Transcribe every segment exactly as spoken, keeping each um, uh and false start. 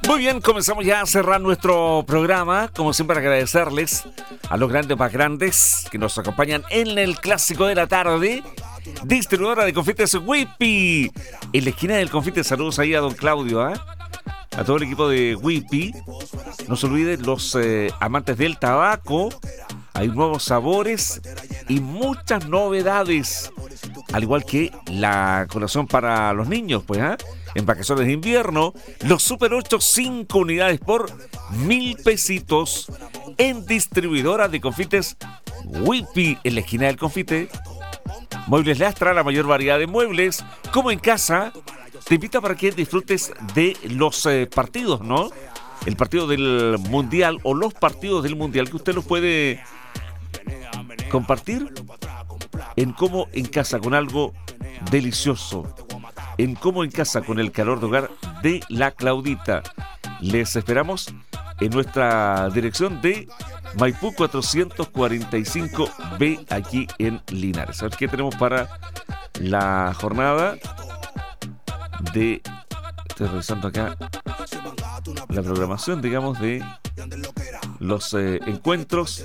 Muy bien, comenzamos ya a cerrar nuestro programa. Como siempre, agradecerles a los grandes más grandes que nos acompañan en el clásico de la tarde. Distribuidora de confites Whippy. En la esquina del confite, saludos ahí a don Claudio, ¿eh? A todo el equipo de Whippy. No se olviden los eh, amantes del tabaco. Hay nuevos sabores y muchas novedades. Al igual que la colación para los niños, pues, ¿eh? En vacaciones de invierno, los Super ocho, cinco unidades por mil pesitos en distribuidora de confites Whippy, en la esquina del confite. Muebles Lastra, la mayor variedad de muebles, como en casa. Te invita para que disfrutes de los eh, partidos, ¿no? El partido del Mundial o los partidos del Mundial que usted los puede compartir en Como en Casa con algo delicioso. En Como en Casa con el calor de hogar de la Claudita. Les esperamos en nuestra dirección de Maipú cuatrocientos cuarenta y cinco B aquí en Linares. A ver qué tenemos para la jornada de... Estoy revisando acá la programación, digamos, de los eh, encuentros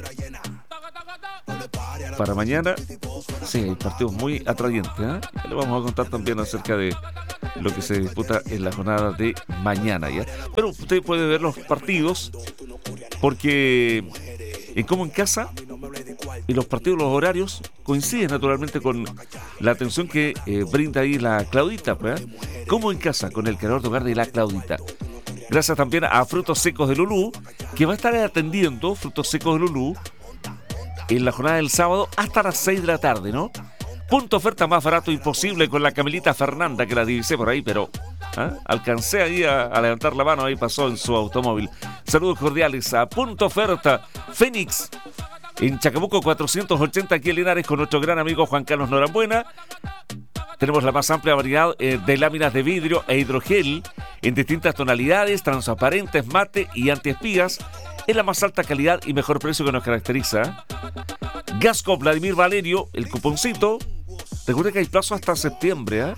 para mañana. Sí, hay partidos muy atrayentes, ¿eh? Ya le vamos a contar también acerca de lo que se disputa en la jornada de mañana, ¿ya? Pero usted puede ver los partidos porque en Como en Casa y los partidos, los horarios coinciden naturalmente con la atención que eh, brinda ahí la Claudita, ¿eh? Como en Casa con el calor de hogar de la Claudita. Gracias también a Frutos Secos de Lulú, que va a estar atendiendo Frutos Secos de Lulú en la jornada del sábado hasta las seis de la tarde, ¿no? Punto oferta más barato imposible con la Camilita Fernanda, que la divisé por ahí, pero ¿eh? alcancé ahí a, a levantar la mano, ahí pasó en su automóvil. Saludos cordiales a Punto Oferta Fénix en Chacabuco cuatrocientos ochenta aquí en Linares con nuestro gran amigo Juan Carlos Norambuena. Tenemos la más amplia variedad eh, de láminas de vidrio e hidrogel en distintas tonalidades, transparentes, mate y antiespías, en la más alta calidad y mejor precio que nos caracteriza. Gasco Vladimir Valerio, el cuponcito. Recuerda que hay plazo hasta septiembre, ¿eh?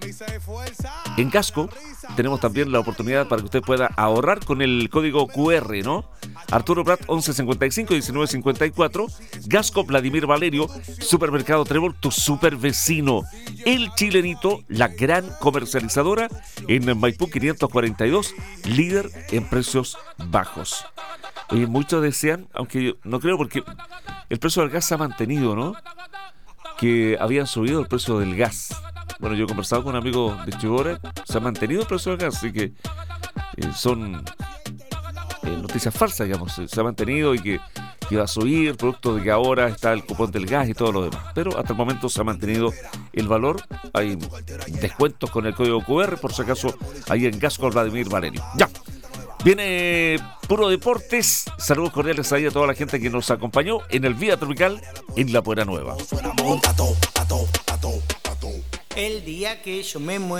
En Gasco tenemos también la oportunidad para que usted pueda ahorrar con el código Q R, ¿no? Arturo Prat once cincuenta y cinco, diecinueve cincuenta y cuatro. Gasco Vladimir Valerio, Supermercado Trébol, tu super vecino. El Chilenito, la gran comercializadora en Maipú quinientos cuarenta y dos, líder en precios bajos. Oye, muchos desean, aunque yo no creo porque el precio del gas se ha mantenido, ¿no? Que habían subido el precio del gas. Bueno, yo he conversado con amigos de Chibora, se ha mantenido el precio del gas, así que eh, son eh, noticias falsas, digamos. Se ha mantenido y que, que va a subir, producto de que ahora está el cupón del gas y todo lo demás. Pero hasta el momento se ha mantenido el valor. Hay descuentos con el código Q R, por si acaso, ahí en Gasco Vladimir Valerio. Ya. Viene Puro Deportes. Saludos cordiales ahí a toda la gente que nos acompañó en el Vía Tropical en La Puebla Nueva. El día que yo me muero.